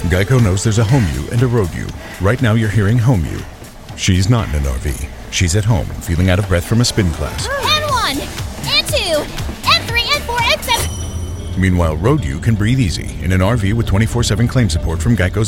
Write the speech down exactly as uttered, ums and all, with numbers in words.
Geico knows there's a home you and a road you. Right now you're hearing home you. She's not in an R V. She's at home, feeling out of breath from a spin class. And one, and two, and three, and four, and seven. Meanwhile, road you can breathe easy in an R V with twenty-four seven claim support from Geico's